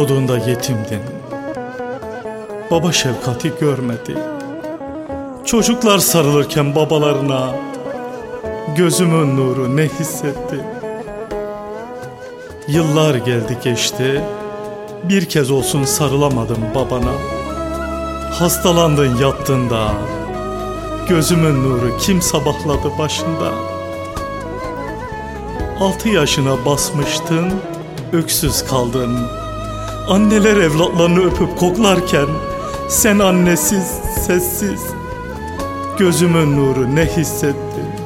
Doğduğunda yetimdin. Baba şefkati görmedi. Çocuklar sarılırken babalarına gözümün nuru ne hissetti? Yıllar geldi geçti, bir kez olsun sarılamadım babana. Hastalandın yattın da gözümün nuru kim sabahladı başında? 6 yaşına basmıştın, öksüz kaldın. Anneler evlatlarını öpüp koklarken sen annesiz, sessiz. Gözümün nuru ne hissettin?